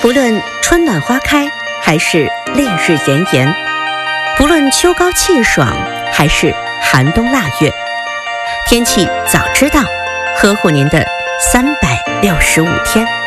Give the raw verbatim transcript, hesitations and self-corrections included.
不论春暖花开，还是烈日炎炎；不论秋高气爽，还是寒冬腊月，天气早知道，呵护您的三百六十五天。